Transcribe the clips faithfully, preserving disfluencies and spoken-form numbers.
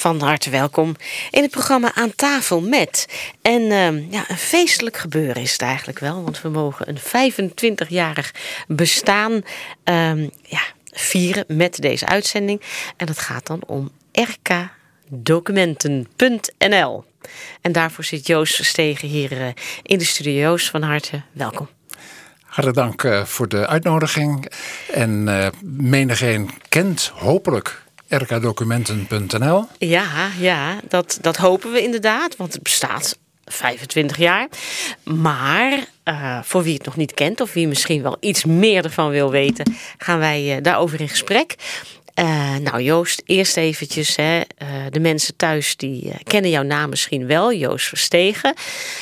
Van harte welkom in het programma Aan tafel met. En uh, ja, een feestelijk gebeuren is het eigenlijk wel. Want we mogen een vijfentwintigjarig bestaan uh, ja, vieren met deze uitzending. En dat gaat dan om r k documenten punt n l. En daarvoor zit Joost Verstegen hier uh, in de studio's. Van harte welkom. Hartelijk dank uh, voor de uitnodiging. En uh, menigeen kent hopelijk r k documenten punt n l. Ja, ja dat, dat hopen we inderdaad, want het bestaat vijfentwintig jaar. Maar uh, voor wie het nog niet kent of wie misschien wel iets meer ervan wil weten, gaan wij uh, daarover in gesprek. Uh, nou Joost, eerst eventjes, hè, uh, de mensen thuis die uh, kennen jouw naam misschien wel, Joost Verstegen.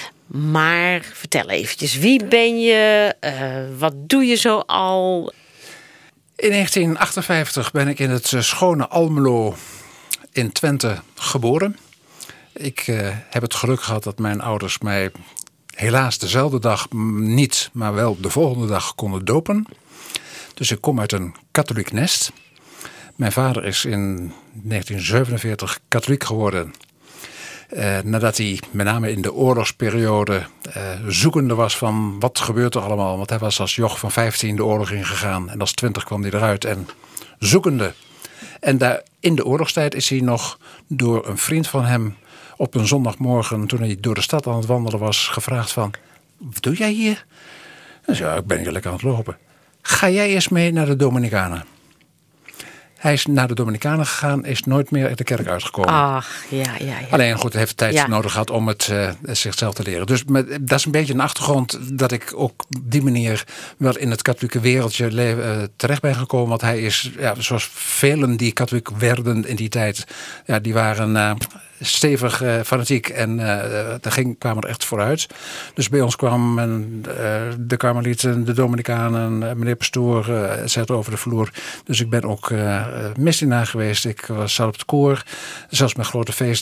Maar vertel eventjes, wie ben je, uh, wat doe je zo al? In negentien achtenvijftig ben ik in het schone Almelo in Twente geboren. Ik uh, heb het geluk gehad dat mijn ouders mij helaas dezelfde dag niet, maar wel de volgende dag konden dopen. Dus ik kom uit een katholiek nest. Mijn vader is in negentien zevenenveertig katholiek geworden. Uh, nadat hij met name in de oorlogsperiode uh, zoekende was van wat gebeurt er allemaal. Want hij was als joch van vijftien de oorlog ingegaan. En als twintig kwam hij eruit en zoekende. En daar in de oorlogstijd is hij nog door een vriend van hem op een zondagmorgen, toen hij door de stad aan het wandelen was, gevraagd van, wat doe jij hier? En zei, ja, ik ben hier lekker aan het lopen. Ga jij eens mee naar de Dominicanen? Hij is naar de Dominicanen gegaan, is nooit meer uit de kerk uitgekomen. Ach, ja, ja, ja. Alleen goed, hij heeft tijd ja. nodig gehad om het uh, zichzelf te leren. Dus met, dat is een beetje een achtergrond dat ik ook op die manier wel in het katholieke wereldje le- uh, terecht ben gekomen. Want hij is, ja, zoals velen die katholiek werden in die tijd, ja, die waren uh, stevig uh, fanatiek en uh, daar ging, kwamen er echt vooruit. Dus bij ons kwamen uh, de Karmelieten, de Dominicanen, uh, meneer Pastoor, uh, et cetera over de vloer. Dus ik ben ook uh, misdienaar geweest. Ik was zat op het koor. Zelfs met grote feesten